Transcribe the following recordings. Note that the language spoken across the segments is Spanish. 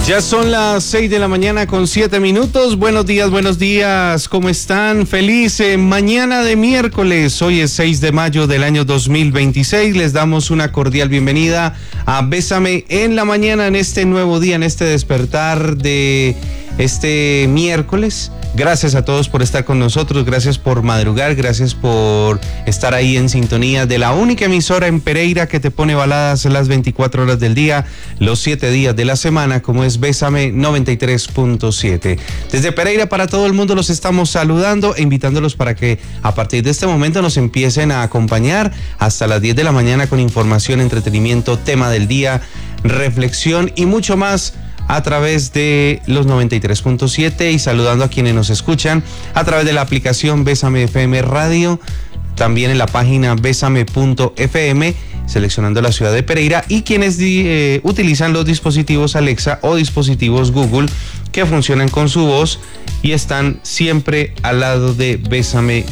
Ya son las 6 de la mañana con 7 minutos. Buenos días. ¿Cómo están? Feliz mañana de miércoles. Hoy es 6 de mayo del año 2026. Les damos una cordial bienvenida a Bésame en la mañana, en este nuevo día, en este despertar de este miércoles. Gracias a todos por estar con nosotros, gracias por madrugar, gracias por estar ahí en sintonía de la única emisora en Pereira que te pone baladas las 24 horas del día, los 7 días de la semana, como es Bésame 93.7. Desde Pereira para todo el mundo los estamos saludando e invitándolos para que a partir de este momento nos empiecen a acompañar hasta las 10 de la mañana con información, entretenimiento, tema del día, reflexión y mucho más a través de los 93.7 y saludando a quienes nos escuchan a través de la aplicación Bésame FM Radio, también en la página besame.fm, seleccionando la ciudad de Pereira, y quienes utilizan los dispositivos Alexa o dispositivos Google que funcionan con su voz y están siempre al lado de Bésame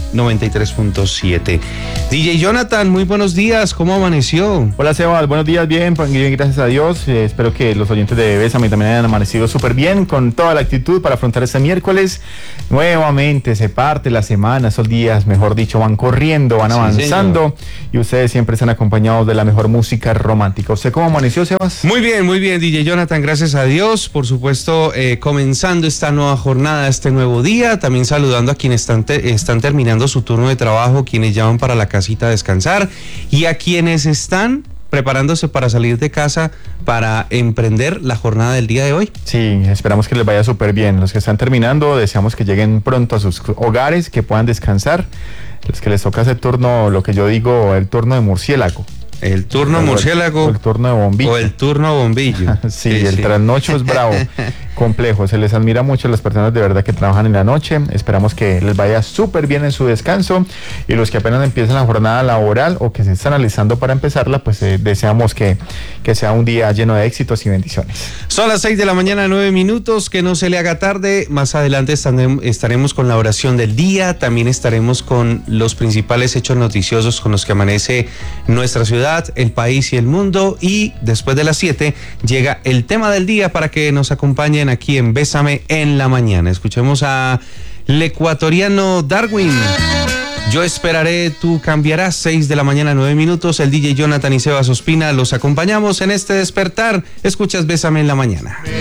93.7. DJ Jonathan, muy buenos días, ¿cómo amaneció? Hola Sebas, buenos días, bien, gracias a Dios. Espero que los oyentes de Bésame también hayan amanecido súper bien, con toda la actitud para afrontar este miércoles. Nuevamente se parte la semana, esos días, mejor dicho, van corriendo, van avanzando, y ustedes siempre están acompañados de la mejor música romántica. ¿Usted cómo amaneció, Sebas? Muy bien, DJ Jonathan, gracias a Dios. Por supuesto, comenzando esta nueva jornada, este nuevo día, también saludando a quienes están terminando su turno de trabajo, quienes ya van para la casita a descansar, y a quienes están preparándose para salir de casa para emprender la jornada del día de hoy. Sí, esperamos que les vaya súper bien. Los que están terminando, deseamos que lleguen pronto a sus hogares, que puedan descansar. Los que les toca ese turno, lo que yo digo, el turno de murciélago. El turno murciélago. O el turno de bombillo. O el turno bombillo. Sí, el trasnocho es bravo, complejo. Se les admira mucho a las personas de verdad que trabajan en la noche. Esperamos que les vaya súper bien en su descanso. Y los que apenas empiezan la jornada laboral o que se están alistando para empezarla, pues deseamos que sea un día lleno de éxitos y bendiciones. Son las 6 de la mañana, 9 minutos. Que no se le haga tarde. Más adelante estaremos con la oración del día. También estaremos con los principales hechos noticiosos con los que amanece nuestra ciudad, el país y el mundo, y después de las 7 llega el tema del día para que nos acompañen aquí en Bésame en la mañana. Escuchemos al ecuatoriano Darwin. Yo esperaré, tú cambiarás. 6 de la mañana, 9 minutos. El DJ Jonathan y Sebas Ospina los acompañamos en este despertar. Escuchas Bésame en la mañana.